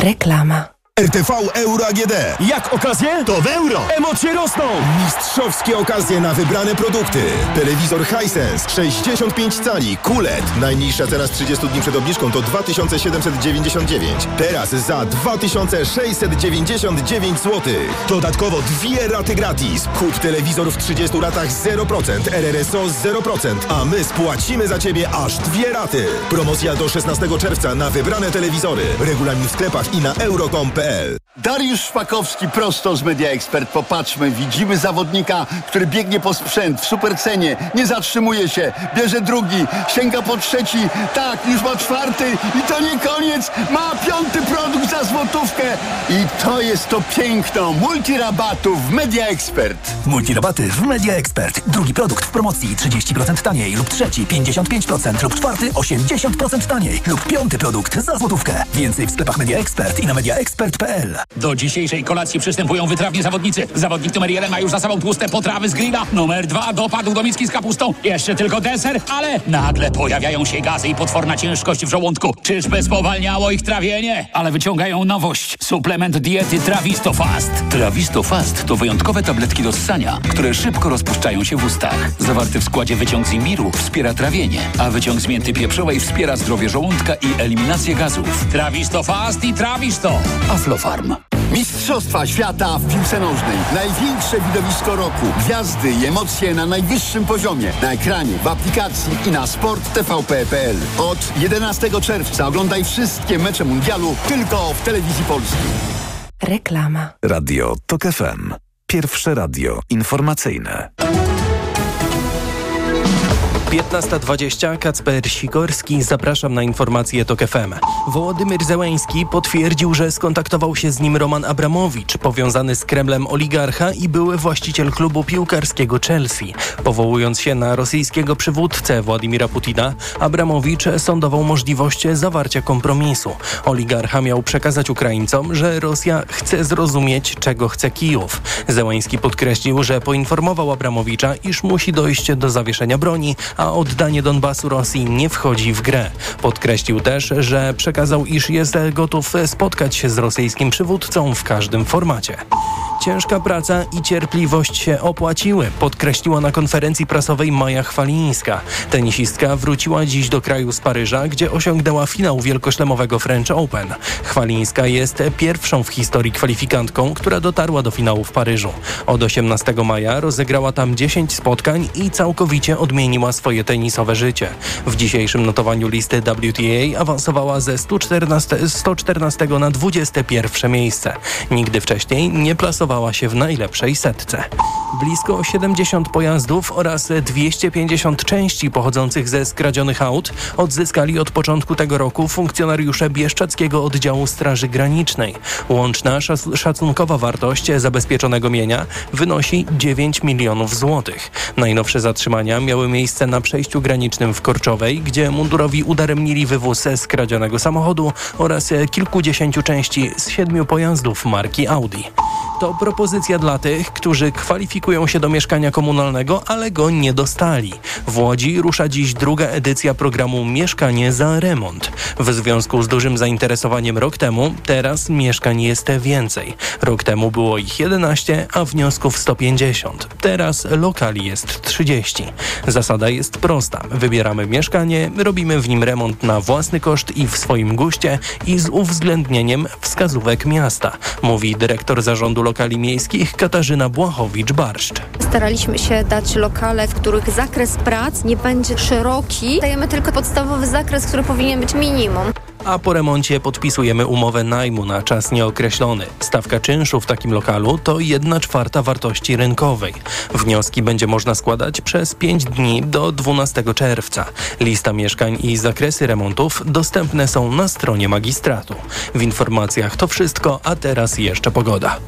Reklama. RTV Euro AGD. Jak okazje? To w euro. Emocje rosną. Mistrzowskie okazje na wybrane produkty. Telewizor Hisense 65 cali QLED. Najniższa teraz 30 dni przed obniżką to 2799. Teraz za 2699 zł. Dodatkowo 2 raty gratis. Kup telewizor w 30 ratach 0%, RRSO 0%, a my spłacimy za Ciebie aż 2 raty. Promocja do 16 czerwca na wybrane telewizory. Regulamin w sklepach i na euro.com.pl. Dariusz Szpakowski prosto z Media Expert. Popatrzmy, widzimy zawodnika, który biegnie po sprzęt w supercenie, nie zatrzymuje się, bierze drugi, sięga po trzeci, tak, już ma czwarty i to nie koniec, ma 5. produkt za złotówkę i to jest to piękno multirabatów w Media Expert. Multirabaty w Media Expert. Drugi produkt w promocji 30% taniej lub trzeci 55% lub czwarty 80% taniej lub 5. produkt za złotówkę. Więcej w sklepach Media Expert i na mediaexpert.pl. Do dzisiejszej kolacji przystępują wytrawni zawodnicy. Zawodnik numer 1 ma już za sobą tłuste potrawy z grilla. Numer 2 dopadł do miski z kapustą. Jeszcze tylko deser, ale nagle pojawiają się gazy i potworna ciężkość w żołądku. Czyżby spowalniało ich trawienie? Ale wyciągają nowość. Suplement diety Trawisto Fast. Trawisto Fast to wyjątkowe tabletki do ssania, które szybko rozpuszczają się w ustach. Zawarty w składzie wyciąg z imbiru wspiera trawienie, a wyciąg z mięty pieprzowej wspiera zdrowie żołądka i eliminację gazów. Trawisto Fast i Trawisto. Aflofarm. Mistrzostwa świata w piłce nożnej. Największe widowisko roku. Gwiazdy i emocje na najwyższym poziomie. Na ekranie, w aplikacji i na sporttvp.pl. Od 11 czerwca oglądaj wszystkie mecze mundialu tylko w Telewizji Polskiej. Reklama. Radio TOK FM. Pierwsze radio informacyjne. 15:20, Kacper Sikorski, zapraszam na informacje TOK FM. Wołodymyr Zełenski potwierdził, że skontaktował się z nim Roman Abramowicz, powiązany z Kremlem oligarcha i były właściciel klubu piłkarskiego Chelsea. Powołując się na rosyjskiego przywódcę Władimira Putina, Abramowicz sądował możliwość zawarcia kompromisu. Oligarcha miał przekazać Ukraińcom, że Rosja chce zrozumieć, czego chce Kijów. Zełenski podkreślił, że poinformował Abramowicza, iż musi dojść do zawieszenia broni, a oddanie Donbasu Rosji nie wchodzi w grę. Podkreślił też, że przekazał, iż jest gotów spotkać się z rosyjskim przywódcą w każdym formacie. Ciężka praca i cierpliwość się opłaciły, podkreśliła na konferencji prasowej Maja Chwalińska. Tenisistka wróciła dziś do kraju z Paryża, gdzie osiągnęła finał wielkoszlemowego French Open. Chwalińska jest pierwszą w historii kwalifikantką, która dotarła do finału w Paryżu. Od 18 maja rozegrała tam 10 spotkań i całkowicie odmieniła swoje tenisowe życie. W dzisiejszym notowaniu listy WTA awansowała ze 114 na 21 miejsce. Nigdy wcześniej nie plasowała się w najlepszej setce. Blisko 70 pojazdów oraz 250 części pochodzących ze skradzionych aut odzyskali od początku tego roku funkcjonariusze Bieszczadzkiego Oddziału Straży Granicznej. Łączna szacunkowa wartość zabezpieczonego mienia wynosi 9 milionów złotych. Najnowsze zatrzymania miały miejsce na przejściu granicznym w Korczowej, gdzie mundurowi udaremnili wywóz skradzionego samochodu oraz kilkudziesięciu części z 7 pojazdów marki Audi. To propozycja dla tych, którzy kwalifikują się do mieszkania komunalnego, ale go nie dostali. W Łodzi rusza dziś druga edycja programu Mieszkanie za remont. W związku z dużym zainteresowaniem rok temu, teraz mieszkań jest więcej. Rok temu było ich 11, a wniosków 150. Teraz lokali jest 30. Zasada jest prosta. Wybieramy mieszkanie, robimy w nim remont na własny koszt i w swoim guście i z uwzględnieniem wskazówek miasta, mówi dyrektor zarządu lokali miejskich Katarzyna Błachowicz-Barszcz. Staraliśmy się dać lokale, w których zakres prac nie będzie szeroki. Dajemy tylko podstawowy zakres, który powinien być minimum. A po remoncie podpisujemy umowę najmu na czas nieokreślony. Stawka czynszu w takim lokalu to 1/4 wartości rynkowej. Wnioski będzie można składać przez 5 dni do 12 czerwca. Lista mieszkań i zakresy remontów dostępne są na stronie magistratu. W informacjach to wszystko, a teraz jeszcze pogoda.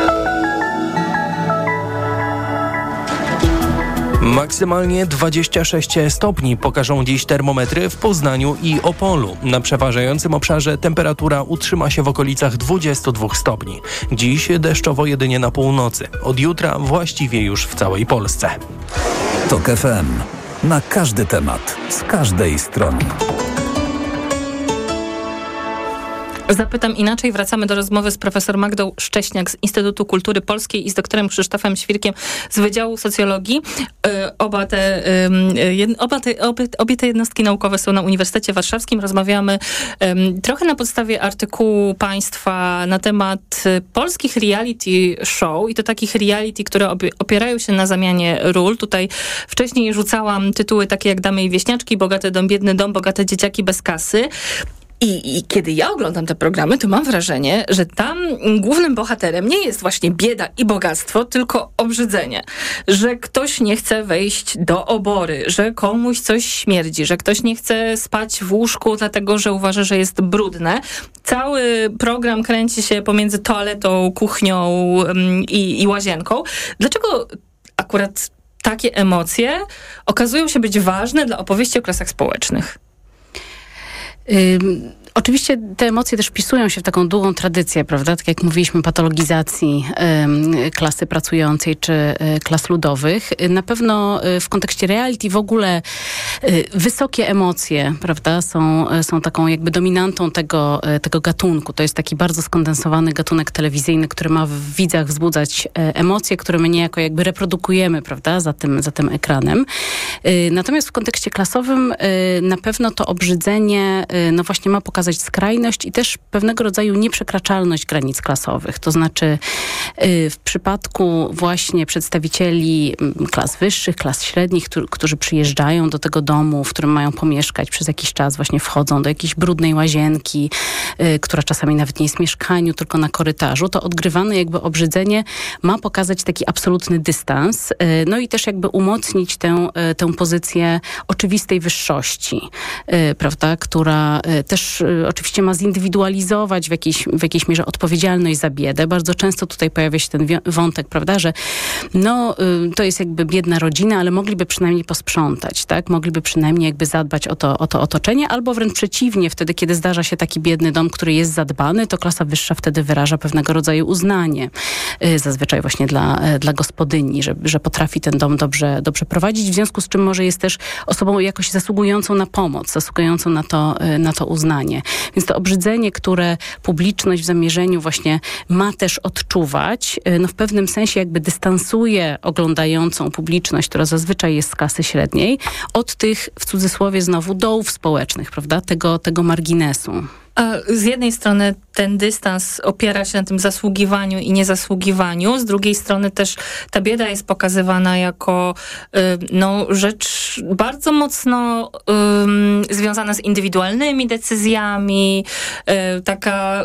Maksymalnie 26 stopni pokażą dziś termometry w Poznaniu i Opolu. Na przeważającym obszarze temperatura utrzyma się w okolicach 22 stopni. Dziś deszczowo jedynie na północy. Od jutra właściwie już w całej Polsce. TOK FM. Na każdy temat, z każdej strony. Zapytam inaczej. Wracamy do rozmowy z profesor Magdą Szcześniak z Instytutu Kultury Polskiej i z doktorem Krzysztofem Świrkiem z Wydziału Socjologii. Obie te jednostki naukowe są na Uniwersytecie Warszawskim. Rozmawiamy trochę na podstawie artykułu państwa na temat polskich reality show i to takich reality, które opierają się na zamianie ról. Tutaj wcześniej rzucałam tytuły takie jak Damy i Wieśniaczki, Bogaty dom, biedny dom, Bogate dzieciaki bez kasy. I kiedy ja oglądam te programy, to mam wrażenie, że tam głównym bohaterem nie jest właśnie bieda i bogactwo, tylko obrzydzenie. Że ktoś nie chce wejść do obory, że komuś coś śmierdzi, że ktoś nie chce spać w łóżku, dlatego że uważa, że jest brudne. Cały program kręci się pomiędzy toaletą, kuchnią i łazienką. Dlaczego akurat takie emocje okazują się być ważne dla opowieści o klasach społecznych? Oczywiście te emocje też wpisują się w taką długą tradycję, prawda? Tak jak mówiliśmy, patologizacji klasy pracującej czy klas ludowych. Na pewno w kontekście reality w ogóle wysokie emocje, prawda? Są taką jakby dominantą tego gatunku. To jest taki bardzo skondensowany gatunek telewizyjny, który ma w widzach wzbudzać emocje, które my niejako jakby reprodukujemy, prawda? Za tym ekranem. Natomiast w kontekście klasowym na pewno to obrzydzenie no właśnie ma pokazać skrajność i też pewnego rodzaju nieprzekraczalność granic klasowych. To znaczy w przypadku właśnie przedstawicieli klas wyższych, klas średnich, którzy przyjeżdżają do tego domu, w którym mają pomieszkać przez jakiś czas, właśnie wchodzą do jakiejś brudnej łazienki, która czasami nawet nie jest w mieszkaniu, tylko na korytarzu, to odgrywane jakby obrzydzenie ma pokazać taki absolutny dystans, no i też jakby umocnić tę pozycję oczywistej wyższości, prawda, która też oczywiście ma zindywidualizować w jakiejś mierze odpowiedzialność za biedę. Bardzo często tutaj pojawia się ten wątek, prawda, że no, to jest jakby biedna rodzina, ale mogliby przynajmniej posprzątać, tak? Mogliby przynajmniej jakby zadbać o to otoczenie, albo wręcz przeciwnie, wtedy, kiedy zdarza się taki biedny dom, który jest zadbany, to klasa wyższa wtedy wyraża pewnego rodzaju uznanie. Zazwyczaj właśnie dla gospodyni, że potrafi ten dom dobrze prowadzić, w związku z czym może jest też osobą jakoś zasługującą na pomoc, zasługującą na to uznanie. Więc to obrzydzenie, które publiczność w zamierzeniu właśnie ma też odczuwać, no w pewnym sensie jakby dystansuje oglądającą publiczność, która zazwyczaj jest z klasy średniej, od tych, w cudzysłowie znowu, dołów społecznych, prawda? Tego marginesu. A z jednej strony ten dystans opiera się na tym zasługiwaniu i niezasługiwaniu, z drugiej strony też ta bieda jest pokazywana jako rzecz bardzo mocno związana z indywidualnymi decyzjami, taka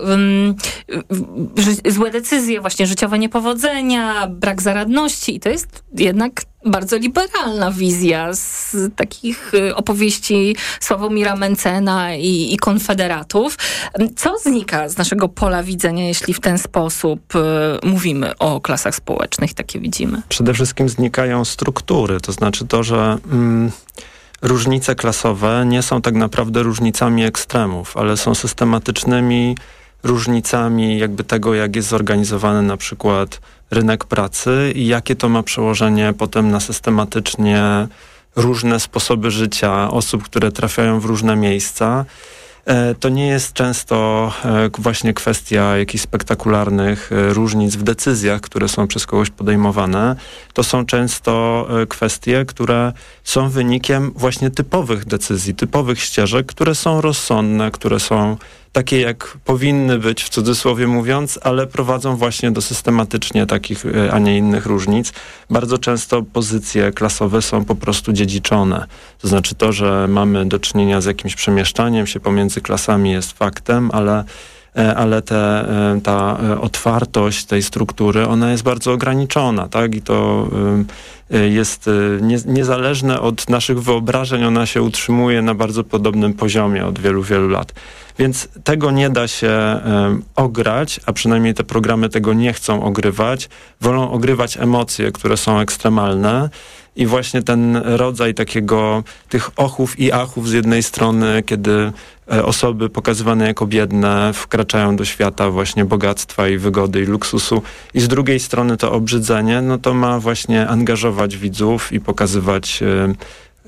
złe decyzje, właśnie życiowe niepowodzenia, brak zaradności i to jest jednak bardzo liberalna wizja z takich opowieści Sławomira Mencena i Konfederatów. Co znika z naszego pola widzenia, jeśli w ten sposób mówimy o klasach społecznych, takie widzimy? Przede wszystkim znikają struktury, to znaczy to, że różnice klasowe nie są tak naprawdę różnicami ekstremów, ale są systematycznymi różnicami jakby tego, jak jest zorganizowany na przykład rynek pracy i jakie to ma przełożenie potem na systematycznie różne sposoby życia osób, które trafiają w różne miejsca. To nie jest często właśnie kwestia jakichś spektakularnych różnic w decyzjach, które są przez kogoś podejmowane. To są często kwestie, które są wynikiem właśnie typowych decyzji, typowych ścieżek, które są rozsądne, które są takie, jak powinny być, w cudzysłowie mówiąc, ale prowadzą właśnie do systematycznie takich, a nie innych różnic. Bardzo często pozycje klasowe są po prostu dziedziczone. To znaczy to, że mamy do czynienia z jakimś przemieszczaniem się pomiędzy klasami jest faktem, ale ta otwartość tej struktury, ona jest bardzo ograniczona, tak? I to jest niezależne od naszych wyobrażeń, ona się utrzymuje na bardzo podobnym poziomie od wielu, wielu lat. Więc tego nie da się ograć, a przynajmniej te programy tego nie chcą ogrywać. Wolą ogrywać emocje, które są ekstremalne. I właśnie ten rodzaj tych ochów i achów z jednej strony, kiedy osoby pokazywane jako biedne wkraczają do świata właśnie bogactwa i wygody i luksusu i z drugiej strony to obrzydzenie, no to ma właśnie angażować widzów i pokazywać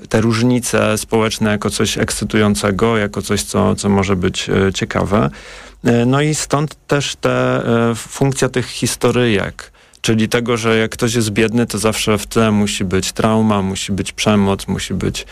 te różnice społeczne jako coś ekscytującego, jako coś, co może być ciekawe. No i stąd też funkcja tych historyjek, czyli tego, że jak ktoś jest biedny, to zawsze w tle musi być trauma, musi być przemoc, musi być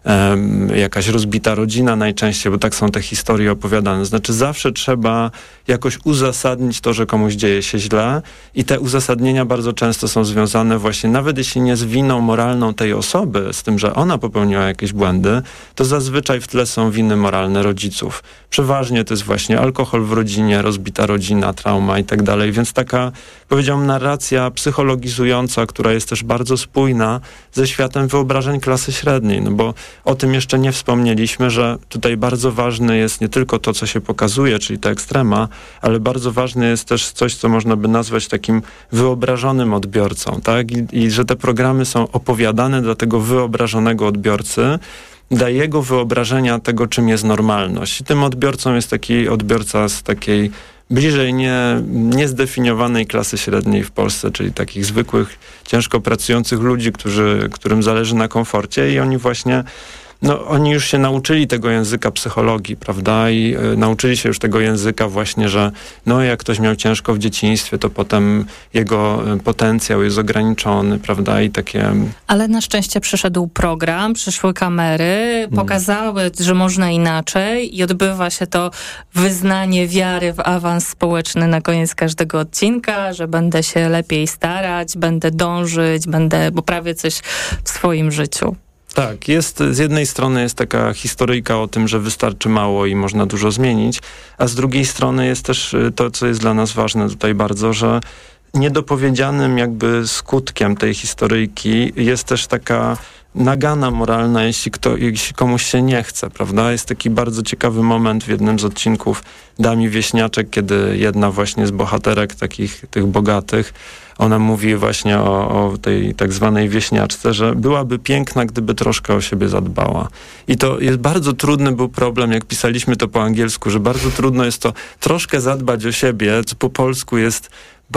jakaś rozbita rodzina najczęściej, bo tak są te historie opowiadane. Znaczy zawsze trzeba jakoś uzasadnić to, że komuś dzieje się źle i te uzasadnienia bardzo często są związane właśnie, nawet jeśli nie z winą moralną tej osoby, z tym, że ona popełniła jakieś błędy, to zazwyczaj w tle są winy moralne rodziców. Przeważnie to jest właśnie alkohol w rodzinie, rozbita rodzina, trauma i tak dalej, więc taka, powiedziałbym, narracja psychologizująca, która jest też bardzo spójna ze światem wyobrażeń klasy średniej, no bo o tym jeszcze nie wspomnieliśmy, że tutaj bardzo ważne jest nie tylko to, co się pokazuje, czyli te ekstrema, ale bardzo ważne jest też coś, co można by nazwać takim wyobrażonym odbiorcą, tak? I że te programy są opowiadane dla tego wyobrażonego odbiorcy, dla jego wyobrażenia tego, czym jest normalność. I tym odbiorcą jest taki odbiorca z takiej bliżej niezdefiniowanej klasy średniej w Polsce, czyli takich zwykłych, ciężko pracujących ludzi, którym zależy na komforcie i oni właśnie, oni już się nauczyli tego języka psychologii, prawda? I nauczyli się już tego języka właśnie, że jak ktoś miał ciężko w dzieciństwie, to potem jego potencjał jest ograniczony, prawda? I takie... Ale na szczęście przyszedł program, przyszły kamery, pokazały, że można inaczej i odbywa się to wyznanie wiary w awans społeczny na koniec każdego odcinka, że będę się lepiej starać, będę dążyć, będę poprawiać coś w swoim życiu. Tak, z jednej strony jest taka historyjka o tym, że wystarczy mało i można dużo zmienić, a z drugiej strony jest też to, co jest dla nas ważne tutaj bardzo, że niedopowiedzianym jakby skutkiem tej historyjki jest też taka nagana moralna, jeśli komuś się nie chce, prawda? Jest taki bardzo ciekawy moment w jednym z odcinków Dami Wieśniaczek, kiedy jedna właśnie z bohaterek tych bogatych, ona mówi właśnie o tej tak zwanej wieśniaczce, że byłaby piękna, gdyby troszkę o siebie zadbała. I to jest bardzo trudny był problem, jak pisaliśmy to po angielsku, że bardzo trudno jest to troszkę zadbać o siebie, co po polsku jest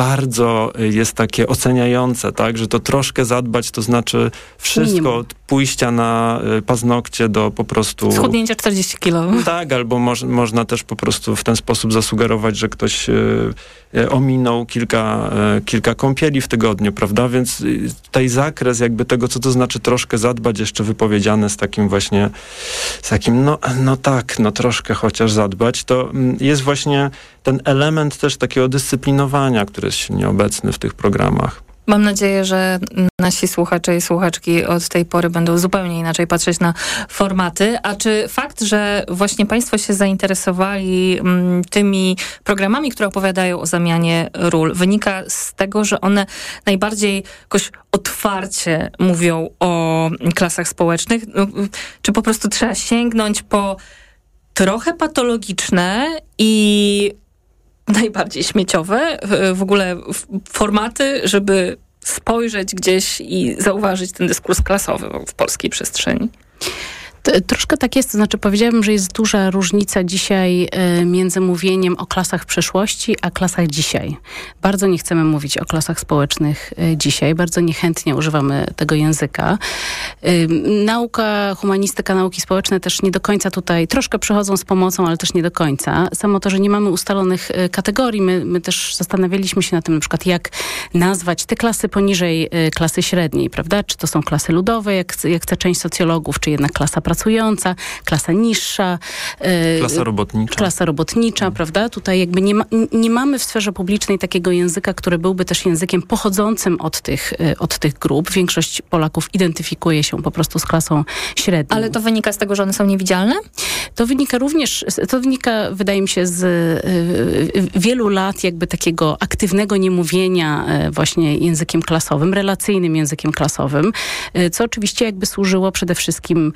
takie oceniające, tak, że to troszkę zadbać, to znaczy wszystko od pójścia na paznokcie do po prostu... Schudnięcia 40 kilo. Tak, albo można też po prostu w ten sposób zasugerować, że ktoś ominął kilka kąpieli w tygodniu, prawda, więc tutaj zakres jakby tego, co to znaczy troszkę zadbać, jeszcze wypowiedziane z takim właśnie, troszkę chociaż zadbać, to jest właśnie ten element też takiego dyscyplinowania, który jest silnie obecny w tych programach. Mam nadzieję, że nasi słuchacze i słuchaczki od tej pory będą zupełnie inaczej patrzeć na formaty. A czy fakt, że właśnie państwo się zainteresowali tymi programami, które opowiadają o zamianie ról, wynika z tego, że one najbardziej jakoś otwarcie mówią o klasach społecznych? Czy po prostu trzeba sięgnąć po trochę patologiczne i najbardziej śmieciowe w ogóle formaty, żeby spojrzeć gdzieś i zauważyć ten dyskurs klasowy w polskiej przestrzeni? Troszkę tak jest, to znaczy powiedziałabym, że jest duża różnica dzisiaj między mówieniem o klasach przeszłości, a klasach dzisiaj. Bardzo nie chcemy mówić o klasach społecznych dzisiaj, bardzo niechętnie używamy tego języka. Nauka, humanistyka, nauki społeczne też nie do końca tutaj, troszkę przychodzą z pomocą, ale też nie do końca. Samo to, że nie mamy ustalonych kategorii, my też zastanawialiśmy się na tym, na przykład jak nazwać te klasy poniżej klasy średniej, prawda? Czy to są klasy ludowe, jak chce część socjologów, czy jednak klasa pracująca, klasa niższa. Klasa robotnicza, prawda? Tutaj jakby nie mamy w sferze publicznej takiego języka, który byłby też językiem pochodzącym od tych grup. Większość Polaków identyfikuje się po prostu z klasą średnią. Ale to wynika z tego, że one są niewidzialne? To wynika, wydaje mi się, z wielu lat jakby takiego aktywnego niemówienia właśnie językiem klasowym, relacyjnym językiem klasowym, co oczywiście jakby służyło przede wszystkim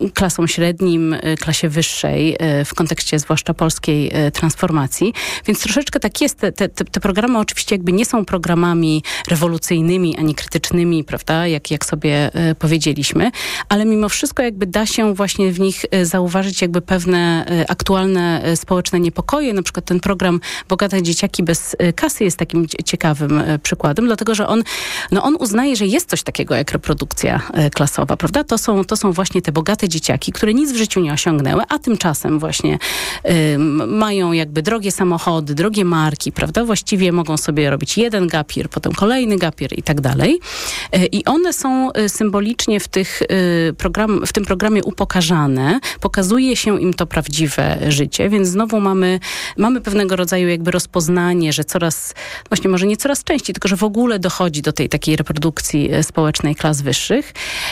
klasą średnim, klasie wyższej, w kontekście zwłaszcza polskiej transformacji. Więc troszeczkę tak jest. Te programy oczywiście jakby nie są programami rewolucyjnymi, ani krytycznymi, prawda, jak sobie powiedzieliśmy, ale mimo wszystko jakby da się właśnie w nich zauważyć jakby pewne aktualne społeczne niepokoje. Na przykład ten program Bogate Dzieciaki bez kasy jest takim ciekawym przykładem, dlatego że on uznaje, że jest coś takiego jak reprodukcja klasowa, prawda? To są właśnie te bogate dzieciaki, które nic w życiu nie osiągnęły, a tymczasem właśnie mają jakby drogie samochody, drogie marki, prawda? Właściwie mogą sobie robić jeden gapir, potem kolejny gapir i tak dalej. I one są symbolicznie w tym programie upokarzane. Pokazuje się im to prawdziwe życie, więc znowu mamy pewnego rodzaju jakby rozpoznanie, że właśnie może nie coraz częściej, tylko że w ogóle dochodzi do tej takiej reprodukcji społecznej klas wyższych.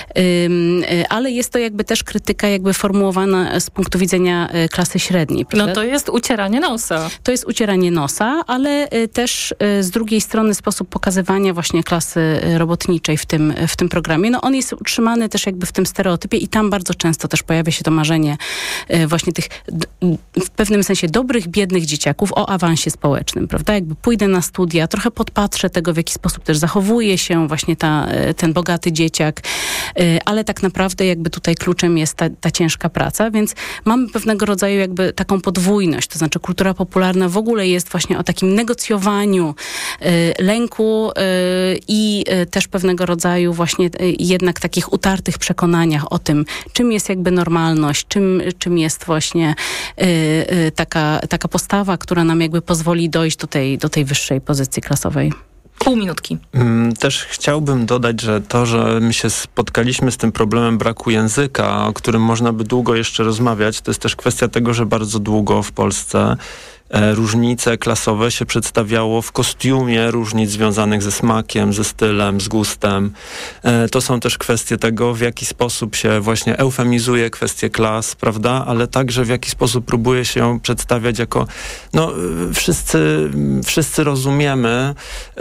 Ale jest to jakby też krytyka jakby formułowana z punktu widzenia klasy średniej. Prawda? No to jest ucieranie nosa. To jest ucieranie nosa, ale też z drugiej strony sposób pokazywania właśnie klasy robotniczej w tym programie. No on jest utrzymany też jakby w tym stereotypie i tam bardzo często też pojawia się to marzenie właśnie tych w pewnym sensie dobrych, biednych dzieciaków o awansie społecznym, prawda? Jakby pójdę na studia, trochę podpatrzę tego, w jaki sposób też zachowuje się właśnie ten bogaty dzieciak, ale tak naprawdę jakby tutaj kluczem jest ta ciężka praca, więc mamy pewnego rodzaju jakby taką podwójność, to znaczy kultura popularna w ogóle jest właśnie o takim negocjowaniu lęku i też pewnego rodzaju właśnie jednak takich utartych przekonaniach o tym, czym jest jakby normalność, czym jest właśnie taka postawa, która nam jakby pozwoli dojść do tej wyższej pozycji klasowej. Pół minutki. Też chciałbym dodać, że to, że my się spotkaliśmy z tym problemem braku języka, o którym można by długo jeszcze rozmawiać, to jest też kwestia tego, że bardzo długo w Polsce różnice klasowe się przedstawiało w kostiumie różnic związanych ze smakiem, ze stylem, z gustem. To są też kwestie tego, w jaki sposób się właśnie eufemizuje kwestie klas, prawda? Ale także w jaki sposób próbuje się ją przedstawiać jako, wszyscy rozumiemy,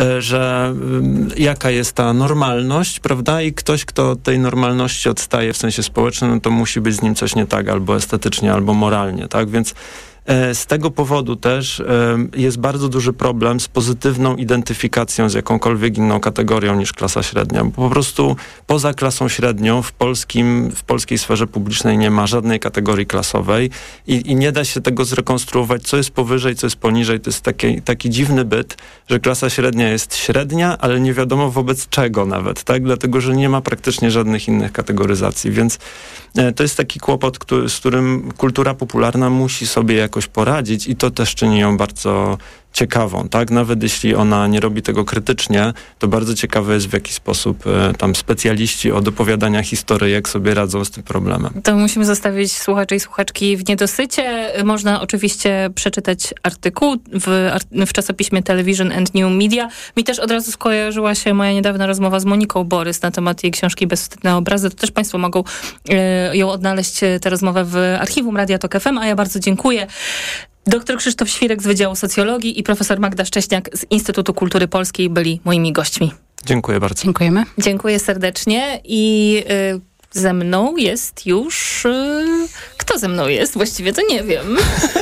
że jaka jest ta normalność, prawda? I ktoś, kto tej normalności odstaje w sensie społecznym, no to musi być z nim coś nie tak, albo estetycznie, albo moralnie, tak? Więc z tego powodu też jest bardzo duży problem z pozytywną identyfikacją z jakąkolwiek inną kategorią niż klasa średnia. Bo po prostu poza klasą średnią w polskiej sferze publicznej nie ma żadnej kategorii klasowej i nie da się tego zrekonstruować, co jest powyżej, co jest poniżej. To jest taki dziwny byt, że klasa średnia jest średnia, ale nie wiadomo wobec czego nawet, tak? Dlatego, że nie ma praktycznie żadnych innych kategoryzacji, więc to jest taki kłopot, z którym kultura popularna musi sobie jakoś poradzić i to też czyni ją bardzo ciekawą, tak? Nawet jeśli ona nie robi tego krytycznie, to bardzo ciekawe jest, w jaki sposób tam specjaliści od opowiadania historyjek sobie radzą z tym problemem. To musimy zostawić słuchaczy i słuchaczki w niedosycie. Można oczywiście przeczytać artykuł w czasopiśmie Television and New Media. Mi też od razu skojarzyła się moja niedawna rozmowa z Moniką Borys na temat jej książki Bezwstydne obrazy. To też Państwo mogą ją odnaleźć, tę rozmowę w archiwum Radia Tok FM, a ja bardzo dziękuję. Dr Krzysztof Świrek z Wydziału Socjologii i profesor Magda Szcześniak z Instytutu Kultury Polskiej byli moimi gośćmi. Dziękuję bardzo. Dziękujemy. Dziękuję serdecznie i ze mną jest już... Kto ze mną jest? Właściwie to nie wiem.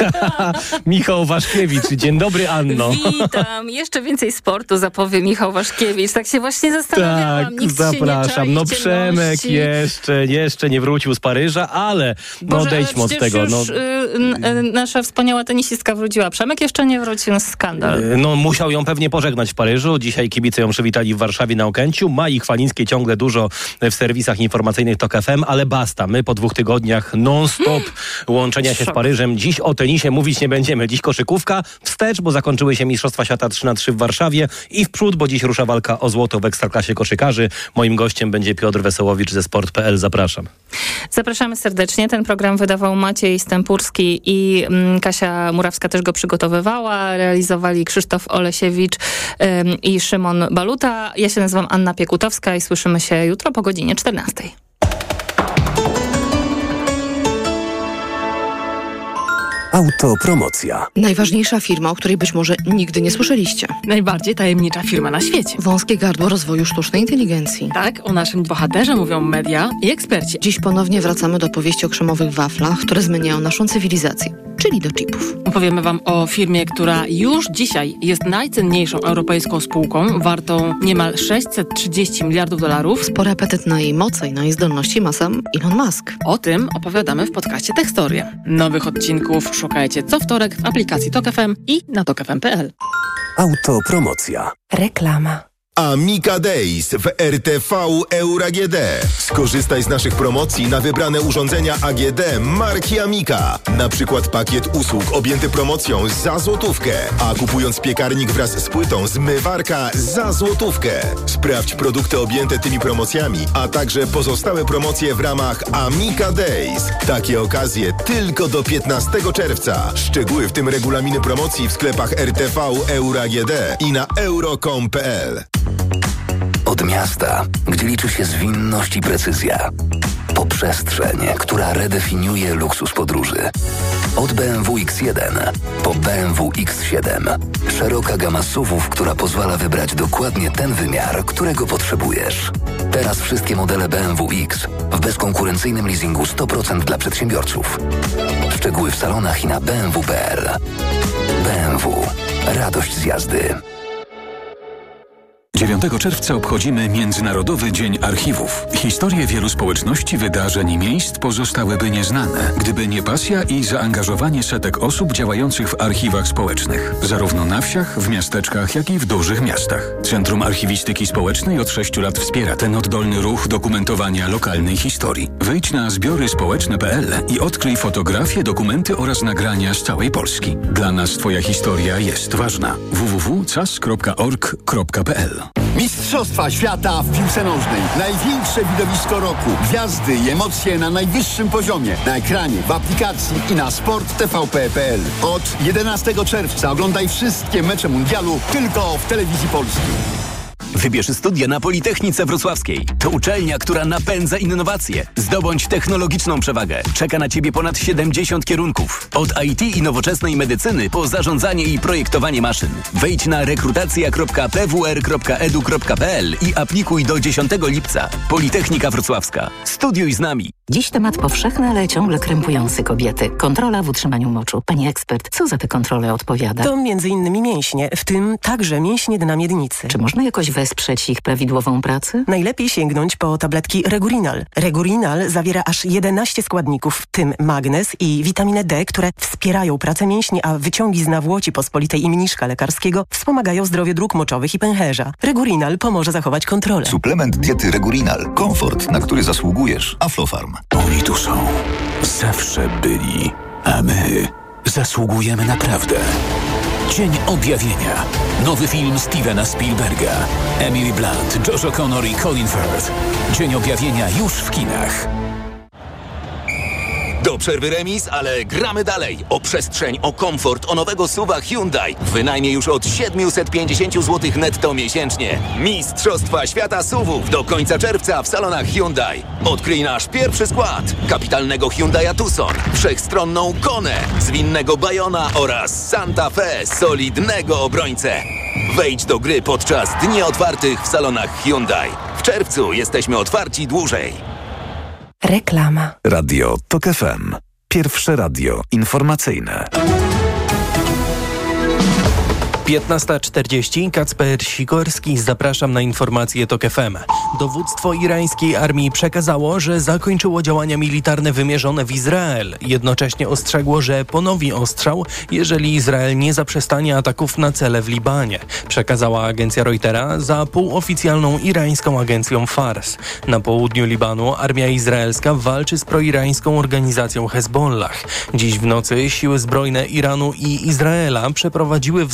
Michał Waszkiewicz. Dzień dobry, Anno. Witam. Jeszcze więcej sportu zapowie Michał Waszkiewicz. Tak się właśnie zastanawiałam. Tak, nikt zapraszam. Się nie Przemek jeszcze nie wrócił z Paryża, ale odejdźmy od tego. Nasza wspaniała tenisistka wróciła. Przemek jeszcze nie wrócił. Skandal. Musiał ją pewnie pożegnać w Paryżu. Dzisiaj kibice ją przywitali w Warszawie na Okęciu. Ma ich Chwalińskiej ciągle dużo w serwisach informacyjnych Tok FM, ale basta. My po 2 tygodniach non-stop łączenia się z Paryżem. Dziś o tenisie mówić nie będziemy. Dziś koszykówka. Wstecz, bo zakończyły się Mistrzostwa Świata 3x3 w Warszawie i w przód, bo dziś rusza walka o złoto w Ekstraklasie koszykarzy. Moim gościem będzie Piotr Wesołowicz ze Sport.pl. Zapraszam. Zapraszamy serdecznie. Ten program wydawał Maciej Stępurski i Kasia Murawska też go przygotowywała. Realizowali Krzysztof Olesiewicz i Szymon Baluta. Ja się nazywam Anna Piekutowska i słyszymy się jutro po godzinie 14:00. Autopromocja. Najważniejsza firma, o której być może nigdy nie słyszeliście. Najbardziej tajemnicza firma na świecie. Wąskie gardło rozwoju sztucznej inteligencji. Tak, o naszym bohaterze mówią media i eksperci. Dziś ponownie wracamy do opowieści o krzemowych waflach, które zmieniają naszą cywilizację, czyli do chipów. Opowiemy wam o firmie, która już dzisiaj jest najcenniejszą europejską spółką, wartą niemal 630 miliardów dolarów. Spory apetyt na jej moce i na jej zdolności ma sam Elon Musk. O tym opowiadamy w podcaście Techstorie. Nowych odcinków szukajcie co wtorek w aplikacji Tok FM i na tokfm.pl. Autopromocja. Reklama. Amica Days w RTV Euro AGD. Skorzystaj z naszych promocji na wybrane urządzenia AGD marki Amica. Na przykład pakiet usług objęty promocją za złotówkę, a kupując piekarnik wraz z płytą zmywarka za złotówkę. Sprawdź produkty objęte tymi promocjami, a także pozostałe promocje w ramach Amica Days. Takie okazje tylko do 15 czerwca. Szczegóły, w tym regulaminy promocji w sklepach RTV Euro AGD i na euro.com.pl. Od miasta, gdzie liczy się zwinność i precyzja, po przestrzeń, która redefiniuje luksus podróży. Od BMW X1 po BMW X7. Szeroka gama SUV-ów, która pozwala wybrać dokładnie ten wymiar, którego potrzebujesz. Teraz wszystkie modele BMW X w bezkonkurencyjnym leasingu 100% dla przedsiębiorców. Szczegóły w salonach i na bmw.pl. BMW. Radość z jazdy. 9 czerwca obchodzimy Międzynarodowy Dzień Archiwów. Historie wielu społeczności, wydarzeń i miejsc pozostałyby nieznane, gdyby nie pasja i zaangażowanie setek osób działających w archiwach społecznych. Zarówno na wsiach, w miasteczkach, jak i w dużych miastach. Centrum Archiwistyki Społecznej od 6 lat wspiera ten oddolny ruch dokumentowania lokalnej historii. Wejdź na zbioryspołeczne.pl i odkryj fotografie, dokumenty oraz nagrania z całej Polski. Dla nas Twoja historia jest ważna. www.cas.org.pl. Mistrzostwa świata w piłce nożnej. Największe widowisko roku. Gwiazdy i emocje na najwyższym poziomie. Na ekranie, w aplikacji i na sport.tvp.pl. Od 11 czerwca oglądaj wszystkie mecze mundialu tylko w Telewizji Polskiej. Wybierz studia na Politechnice Wrocławskiej. To uczelnia, która napędza innowacje. Zdobądź technologiczną przewagę. Czeka na Ciebie ponad 70 kierunków. Od IT i nowoczesnej medycyny po zarządzanie i projektowanie maszyn. Wejdź na rekrutacja.pwr.edu.pl i aplikuj do 10 lipca. Politechnika Wrocławska. Studiuj z nami. Dziś temat powszechny, ale ciągle krępujący kobiety. Kontrola w utrzymaniu moczu. Pani ekspert, co za te kontrole odpowiada? To m.in. mięśnie, w tym także mięśnie dna miednicy. Czy można jakoś wesprzeć ich prawidłową pracę? Najlepiej sięgnąć po tabletki Regurinal. Regurinal zawiera aż 11 składników, w tym magnez i witaminę D, które wspierają pracę mięśni, a wyciągi z nawłoci pospolitej i mniszka lekarskiego wspomagają zdrowie dróg moczowych i pęcherza. Regurinal pomoże zachować kontrolę. Suplement diety Regurinal. Komfort, na który zasługujesz. Aflofarm. Oni tu są. Zawsze byli. A my zasługujemy naprawdę. Dzień Objawienia. Nowy film Stevena Spielberga. Emily Blunt, Josh O'Connor i Colin Firth. Dzień Objawienia już w kinach. Do przerwy remis, ale gramy dalej. O przestrzeń, o komfort, o nowego SUV-a Hyundai. Wynajmie już od 750 zł netto miesięcznie. Mistrzostwa Świata SUV-ów do końca czerwca w salonach Hyundai. Odkryj nasz pierwszy skład. Kapitalnego Hyundai'a Tucson, wszechstronną Konę, zwinnego Bayona oraz Santa Fe, solidnego obrońcę. Wejdź do gry podczas dni otwartych w salonach Hyundai. W czerwcu jesteśmy otwarci dłużej. Reklama. Radio Tok FM. Pierwsze radio informacyjne. 15:40. Kacper Sikorski. Zapraszam na informacje Tok FM. Dowództwo irańskiej armii przekazało, że zakończyło działania militarne wymierzone w Izrael. Jednocześnie ostrzegło, że ponowi ostrzał, jeżeli Izrael nie zaprzestanie ataków na cele w Libanie. Przekazała agencja Reutera za półoficjalną irańską agencją Fars. Na południu Libanu armia izraelska walczy z proirańską organizacją Hezbollah. Dziś w nocy siły zbrojne Iranu i Izraela przeprowadziły wzajemne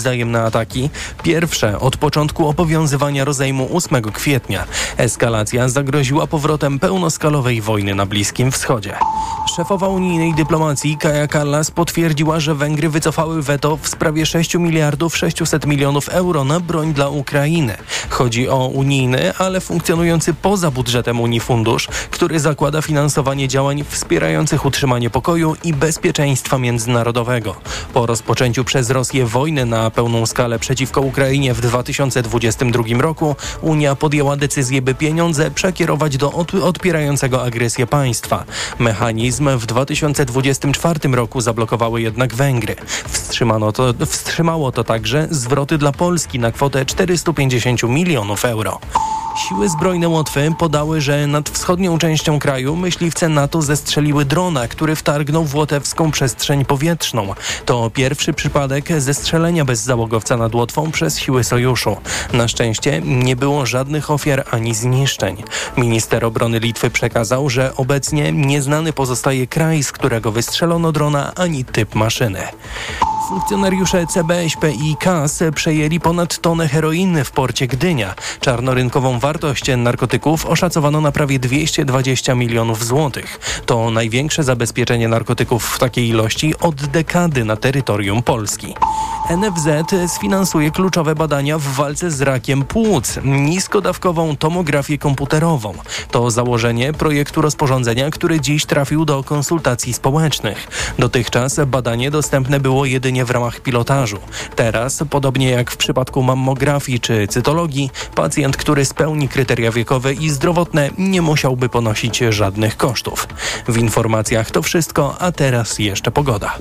ataki, pierwsze od początku obowiązywania rozejmu 8 kwietnia. Eskalacja zagroziła powrotem pełnoskalowej wojny na Bliskim Wschodzie. Szefowa unijnej dyplomacji Kaja Kallas potwierdziła, że Węgry wycofały weto w sprawie 6 miliardów 600 milionów euro na broń dla Ukrainy. Chodzi o unijny, ale funkcjonujący poza budżetem Unii fundusz, który zakłada finansowanie działań wspierających utrzymanie pokoju i bezpieczeństwa międzynarodowego. Po rozpoczęciu przez Rosję wojny na pełną skalę przeciwko Ukrainie w 2022 roku Unia podjęła decyzję, by pieniądze przekierować do odpierającego agresję państwa. Mechanizm w 2024 roku zablokowały jednak Węgry. Wstrzymało to także zwroty dla Polski na kwotę 450 milionów euro. Siły zbrojne Łotwy podały, że nad wschodnią częścią kraju myśliwce NATO zestrzeliły drona, który wtargnął w łotewską przestrzeń powietrzną. To pierwszy przypadek zestrzelenia bezzałogowca nad Łotwą przez siły sojuszu. Na szczęście nie było żadnych ofiar ani zniszczeń. Minister obrony Litwy przekazał, że obecnie nieznany pozostaje kraj, z którego wystrzelono drona, ani typ maszyny. Funkcjonariusze CBŚP i KAS przejęli ponad tonę heroiny w porcie Gdynia. Czarnorynkową wartość narkotyków oszacowano na prawie 220 milionów złotych. To największe zabezpieczenie narkotyków w takiej ilości od dekady na terytorium Polski. NFZ sfinansuje kluczowe badania w walce z rakiem płuc, niskodawkową tomografię komputerową. To założenie projektu rozporządzenia, który dziś trafił do konsultacji społecznych. Dotychczas badanie dostępne było jedynie w ramach pilotażu. Teraz, podobnie jak w przypadku mammografii czy cytologii, pacjent, który spełni kryteria wiekowe i zdrowotne, nie musiałby ponosić żadnych kosztów. W informacjach to wszystko, a teraz jeszcze pogoda.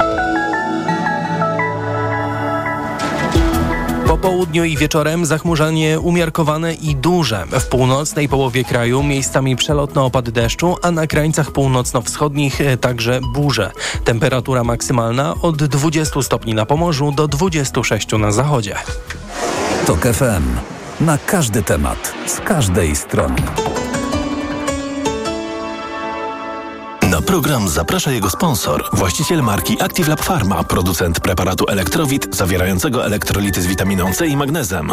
Po południu i wieczorem zachmurzenie umiarkowane i duże. W północnej połowie kraju miejscami przelotne opady deszczu, a na krańcach północno-wschodnich także burze. Temperatura maksymalna od 20 stopni na Pomorzu do 26 na zachodzie. TOK FM. Na każdy temat, z każdej strony. Na program zaprasza jego sponsor, właściciel marki Active Lab Pharma, producent preparatu Elektrowit zawierającego elektrolity z witaminą C i magnezem.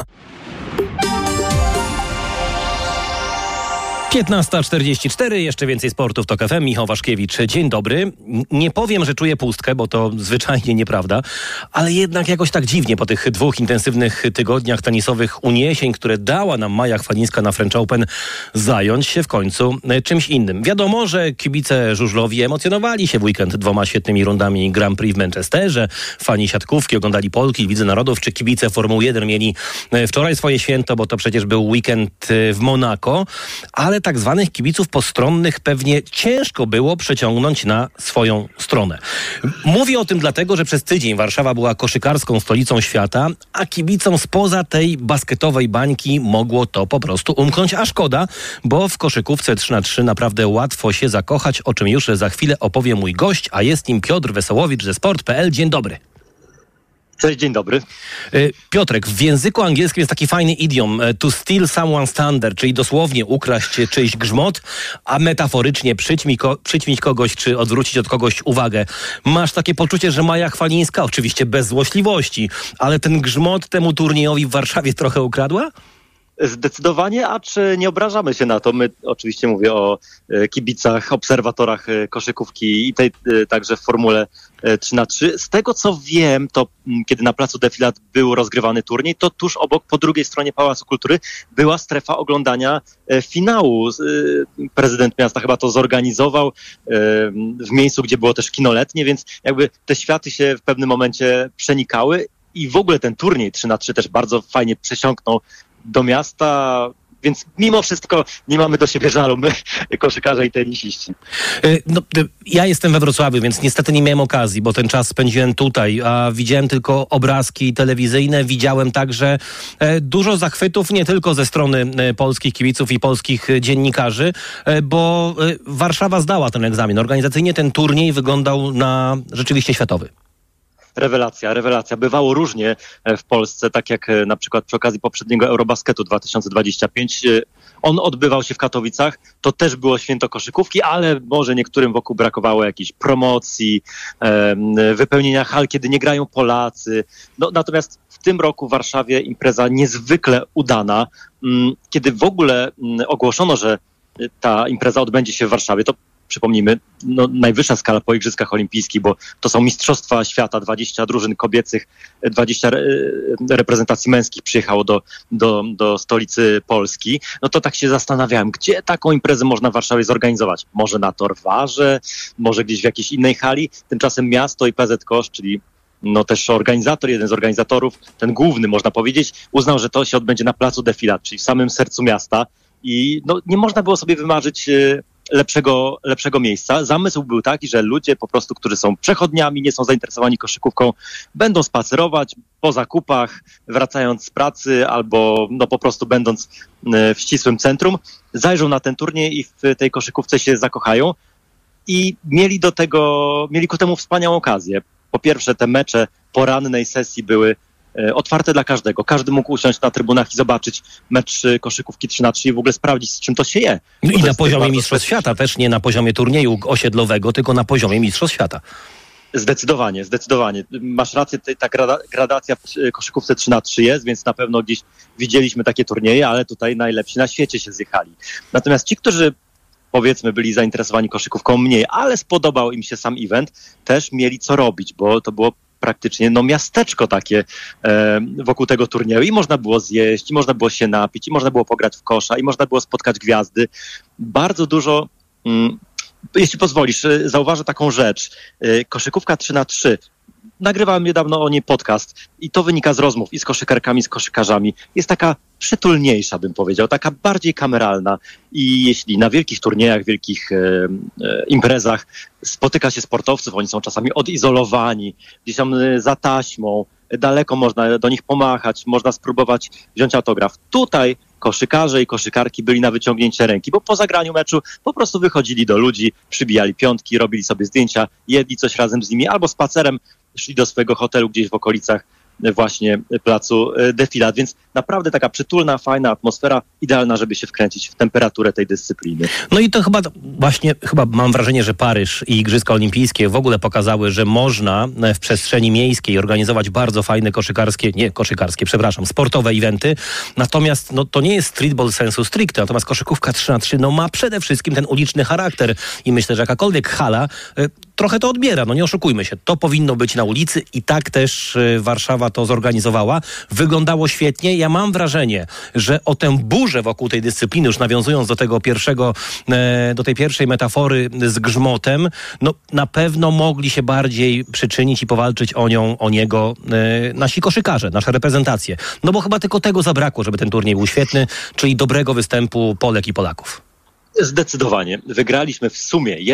15:44, jeszcze więcej sportów TOK FM. Michał Waszkiewicz, dzień dobry. Nie powiem, że czuję pustkę, bo to zwyczajnie nieprawda, ale jednak jakoś tak dziwnie po tych 2 intensywnych tygodniach tenisowych uniesień, które dała nam Maja Chwalińska na French Open, zająć się w końcu czymś innym. Wiadomo, że kibice żużlowi emocjonowali się w weekend 2 świetnymi rundami Grand Prix w Manchesterze. Fani siatkówki oglądali Polki, Lidze Narodów, czy kibice Formuły 1 mieli wczoraj swoje święto, bo to przecież był weekend w Monako, ale tak zwanych kibiców postronnych pewnie ciężko było przeciągnąć na swoją stronę. Mówię o tym dlatego, że przez tydzień Warszawa była koszykarską stolicą świata, a kibicom spoza tej basketowej bańki mogło to po prostu umknąć, a szkoda, bo w koszykówce 3x3 naprawdę łatwo się zakochać, o czym już za chwilę opowie mój gość, a jest nim Piotr Wesołowicz ze Sport.pl. Dzień dobry. Cześć, dzień dobry. Piotrek, w języku angielskim jest taki fajny idiom to steal someone's thunder, czyli dosłownie ukraść czyjś grzmot, a metaforycznie przyćmić kogoś, czy odwrócić od kogoś uwagę. Masz takie poczucie, że Maja Chwalińska, oczywiście bez złośliwości, ale ten grzmot temu turniejowi w Warszawie trochę ukradła? Zdecydowanie, acz nie obrażamy się na to. My oczywiście mówię o kibicach, obserwatorach koszykówki i tej także w Formule 3x3. Z tego co wiem, to kiedy na placu Defilat był rozgrywany turniej, to tuż obok, po drugiej stronie Pałacu Kultury była strefa oglądania finału. Prezydent miasta chyba to zorganizował w miejscu, gdzie było też kino letnie, więc jakby te światy się w pewnym momencie przenikały i w ogóle ten turniej 3x3 też bardzo fajnie przesiąknął do miasta, więc mimo wszystko nie mamy do siebie żalu, my koszykarze i tenisiści. Ja jestem we Wrocławiu, więc niestety nie miałem okazji, bo ten czas spędziłem tutaj, a widziałem tylko obrazki telewizyjne, widziałem także dużo zachwytów, nie tylko ze strony polskich kibiców i polskich dziennikarzy, bo Warszawa zdała ten egzamin. Organizacyjnie ten turniej wyglądał na rzeczywiście światowy. Rewelacja. Bywało różnie w Polsce, tak jak na przykład przy okazji poprzedniego Eurobasketu 2025. On odbywał się w Katowicach, to też było święto koszykówki, ale może niektórym wokół brakowało jakiejś promocji, wypełnienia hal, kiedy nie grają Polacy. No, natomiast w tym roku w Warszawie impreza niezwykle udana. Kiedy w ogóle ogłoszono, że ta impreza odbędzie się w Warszawie, to przypomnijmy, najwyższa skala po Igrzyskach Olimpijskich, bo to są Mistrzostwa Świata, 20 drużyn kobiecych, 20 reprezentacji męskich przyjechało do stolicy Polski. No to tak się zastanawiałem, gdzie taką imprezę można w Warszawie zorganizować? Może na Torwarze, może gdzieś w jakiejś innej hali? Tymczasem miasto i PZK Kosz, czyli też organizator, jeden z organizatorów, ten główny można powiedzieć, uznał, że to się odbędzie na placu Defilat, czyli w samym sercu miasta i nie można było sobie wymarzyć lepszego miejsca. Zamysł był taki, że ludzie po prostu, którzy są przechodniami, nie są zainteresowani koszykówką, będą spacerować po zakupach, wracając z pracy albo po prostu będąc w ścisłym centrum, zajrzą na ten turniej i w tej koszykówce się zakochają i mieli ku temu wspaniałą okazję. Po pierwsze, te mecze porannej sesji były otwarte dla każdego. Każdy mógł usiąść na trybunach i zobaczyć mecz koszykówki 3x3 i w ogóle sprawdzić, z czym to się je. I na poziomie Mistrzostw Świata, też nie na poziomie turnieju osiedlowego, tylko na poziomie Mistrzostw Świata. Zdecydowanie. Masz rację, ta gradacja w koszykówce 3x3 jest, więc na pewno gdzieś widzieliśmy takie turnieje, ale tutaj najlepsi na świecie się zjechali. Natomiast ci, którzy powiedzmy byli zainteresowani koszykówką mniej, ale spodobał im się sam event, też mieli co robić, bo to było praktycznie miasteczko takie wokół tego turnieju i można było zjeść, i można było się napić, i można było pograć w kosza, i można było spotkać gwiazdy. Bardzo dużo, jeśli pozwolisz, zauważę taką rzecz. Koszykówka 3x3. Nagrywałem niedawno o niej podcast i to wynika z rozmów i z koszykarkami, z koszykarzami. Jest taka przytulniejsza, bym powiedział, taka bardziej kameralna i jeśli na wielkich turniejach, wielkich imprezach spotyka się sportowców, oni są czasami odizolowani, gdzieś tam za taśmą, daleko można do nich pomachać, można spróbować wziąć autograf. Tutaj koszykarze i koszykarki byli na wyciągnięcie ręki, bo po zagraniu meczu po prostu wychodzili do ludzi, przybijali piątki, robili sobie zdjęcia, jedli coś razem z nimi albo spacerem szli do swojego hotelu gdzieś w okolicach właśnie placu Defilat, więc naprawdę taka przytulna, fajna atmosfera, idealna, żeby się wkręcić w temperaturę tej dyscypliny. No i to chyba mam wrażenie, że Paryż i Igrzyska Olimpijskie w ogóle pokazały, że można w przestrzeni miejskiej organizować bardzo fajne sportowe eventy, natomiast to nie jest streetball sensu stricte, natomiast koszykówka 3x3 ma przede wszystkim ten uliczny charakter i myślę, że jakakolwiek hala trochę to odbiera, nie oszukujmy się, to powinno być na ulicy i tak też Warszawa to zorganizowała. Wyglądało świetnie. Ja mam wrażenie, że o tę burzę wokół tej dyscypliny, już nawiązując do tej pierwszej metafory z grzmotem, na pewno mogli się bardziej przyczynić i powalczyć o niego nasi koszykarze, nasze reprezentacje. Bo chyba tylko tego zabrakło, żeby ten turniej był świetny, czyli dobrego występu Polek i Polaków. Zdecydowanie. Wygraliśmy w sumie